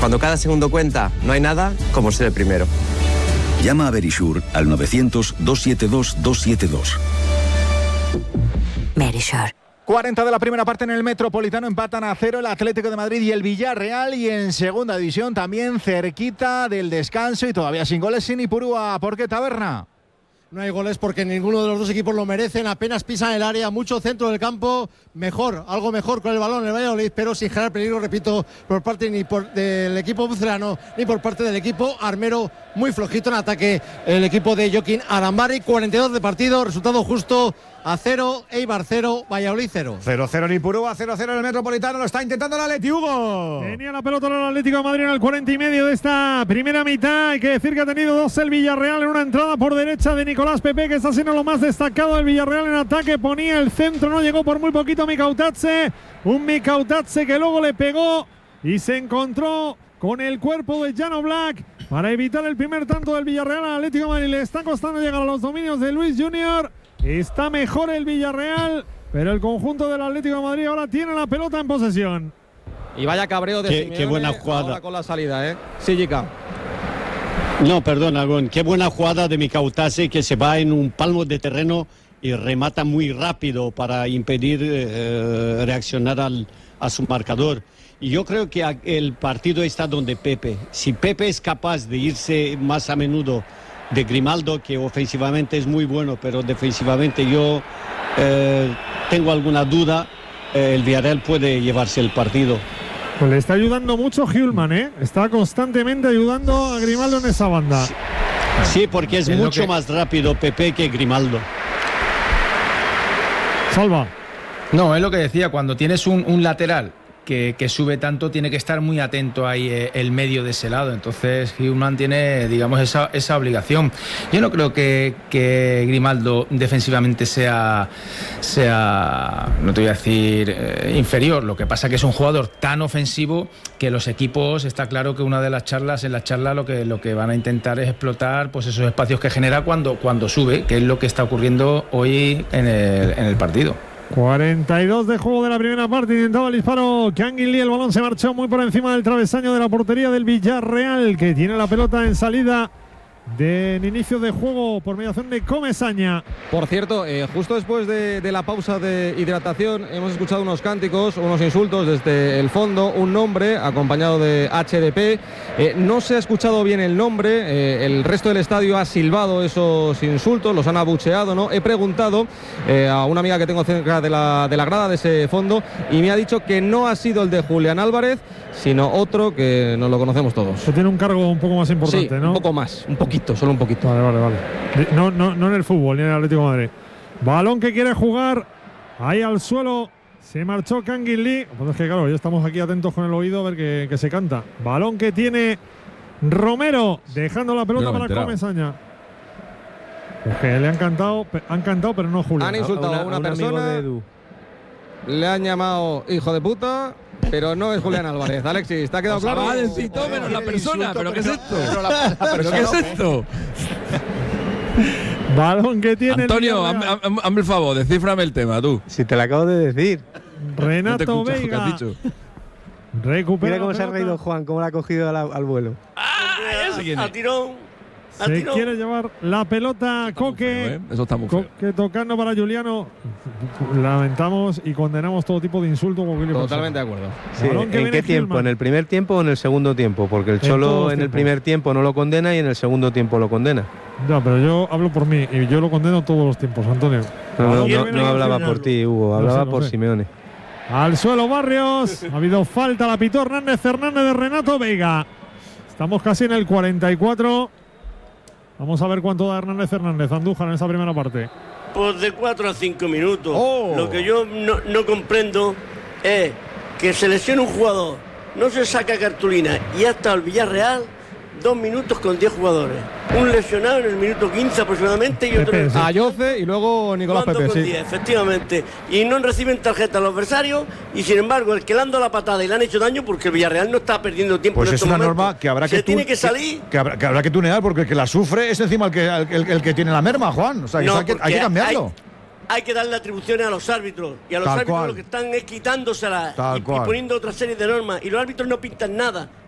Cuando cada segundo cuenta, no hay nada como ser el primero. Llama a Verisure al 900-272-272. Verisure. 40 de la primera parte en el Metropolitano, empatan a 0 el Atlético de Madrid y el Villarreal, y en segunda división también cerquita del descanso y todavía sin goles sin Ipurúa. ¿Por qué, Taberna? No hay goles porque ninguno de los dos equipos lo merecen, apenas pisan el área, mucho centro del campo, algo mejor con el balón en el Valladolid, pero sin generar peligro, repito, por parte del equipo bucelano ni por parte del equipo armero, muy flojito en ataque el equipo de Joaquín Arambari. 42 de partido, resultado justo, a 0, Eibar 0, Valladolid 0. 0-0 en Ipurúa, 0-0 en el Metropolitano, lo está intentando el Atleti, Hugo. Tenía la pelota el Atlético de Madrid en el 40 y medio de esta primera mitad. Hay que decir que ha tenido dos el Villarreal en una entrada por derecha de Nicolás Pepe, que está siendo lo más destacado del Villarreal en ataque. Ponía el centro, no llegó por muy poquito Mikautadze. Un Mikautadze que luego le pegó y se encontró con el cuerpo de Jan Oblak para evitar el primer tanto del Villarreal. Al Atlético de Madrid le está costando llegar a los dominios de Luis Junior. Está mejor el Villarreal, pero el conjunto del Atlético de Madrid ahora tiene la pelota en posesión. Y vaya cabreo de Simeone. Qué buena jugada ahora con la salida, Sí, Jica. No, perdón, Agón. Qué buena jugada de Mikautadze, que se va en un palmo de terreno y remata muy rápido para impedir reaccionar a su marcador. Y yo creo que el partido está donde Pepe. Si Pepe es capaz de irse más a menudo de Grimaldo, que ofensivamente es muy bueno, pero defensivamente yo tengo alguna duda, el Villarreal puede llevarse el partido. Pues le está ayudando mucho Hjulmand, está constantemente ayudando a Grimaldo en esa banda. Sí, porque es mucho más rápido Pepe que Grimaldo. Salva. No, es lo que decía, cuando tienes un lateral que sube tanto, tiene que estar muy atento ahí el medio de ese lado. Entonces Hjulmand tiene, digamos, esa obligación. Yo no creo que Grimaldo defensivamente sea, no te voy a decir inferior. Lo que pasa que es un jugador tan ofensivo que los equipos, está claro que una de las charlas, en la charla lo que van a intentar es explotar pues esos espacios que genera cuando sube, que es lo que está ocurriendo hoy en el partido. 42 de juego de la primera parte, intentaba el disparo Kangin Lee, el balón se marchó muy por encima del travesaño de la portería del Villarreal, que tiene la pelota en salida de inicio de juego por mediación de Comesaña. Por cierto, justo después de la pausa de hidratación hemos escuchado unos cánticos, unos insultos desde el fondo, un nombre acompañado de HDP. No se ha escuchado bien el nombre, el resto del estadio ha silbado esos insultos, los han abucheado, ¿no? He preguntado a una amiga que tengo cerca de la grada de ese fondo y me ha dicho que no ha sido el de Julián Álvarez, sino otro que nos lo conocemos todos. Que tiene un cargo un poco más importante, sí, ¿no? Un poco más, un poquito, solo un poquito. Vale. No en el fútbol, ni en el Atlético de Madrid. Balón que quiere jugar ahí al suelo. Se marchó Kangin Lee. Pues es que claro, ya estamos aquí atentos con el oído a ver que se canta. Balón que tiene Romero, dejando la pelota para Comesaña. Pues que le han cantado, pero no Julián. Han insultado a una persona. Le han llamado hijo de puta, pero no es Julián Álvarez. Alexis, ¿te ha quedado claro? Menos la persona, ¿pero qué es esto? ¿Pero qué es esto? Balón que tiene Antonio, hazme el favor, descíframe el tema, tú. Si te lo acabo de decir. Renato Veiga. Recupera. Mira cómo se ha reído Juan, cómo la ha cogido al vuelo. A tirón. Se quiere llevar la pelota Coque. Eso está muy feo. Coque tocando para Juliano. Lamentamos y condenamos todo tipo de insultos. Totalmente de acuerdo. Sí, ¿en qué tiempo? ¿En el primer tiempo o en el segundo tiempo? Porque el Cholo en el primer tiempo no lo condena y en el segundo tiempo lo condena. No, pero yo hablo por mí y yo lo condeno todos los tiempos, Antonio. No hablaba por ti, Hugo, hablaba por Simeone. Al suelo Barrios. Ha habido falta, la pitó Hernández de Renato Veiga. Estamos casi en el 44. Vamos a ver cuánto da Hernández Andújar en esa primera parte. Pues de 4 a 5 minutos. Lo que yo no comprendo es que se lesiona un jugador, no se saca cartulina y hasta el Villarreal 2 minutos con 10 jugadores. Un lesionado en el minuto 15 aproximadamente y otro en el... Ayoce y luego Nicolás Pepe, sí. 10, efectivamente. Y no reciben tarjeta los adversarios y sin embargo el que le han dado la patada y le han hecho daño porque el Villarreal no está perdiendo tiempo pues en estos momentos. Pues es una norma que habrá que tiene que salir. Que habrá que tunear porque el que la sufre es encima el que tiene la merma, Juan. O sea, no, hay que cambiarlo. Hay que darle atribuciones a los árbitros y a los árbitros lo que están es quitándosela y poniendo otra serie de normas y los árbitros no pintan nada.